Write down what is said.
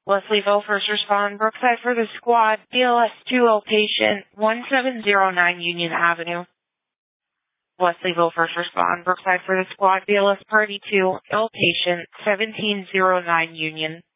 Leslieville first respond, Brookside for the squad, BLS 2 patient, 1709 Union Avenue. Leslieville first respond, Brookside for the squad, BLS Party 2, patient, 1709 Union.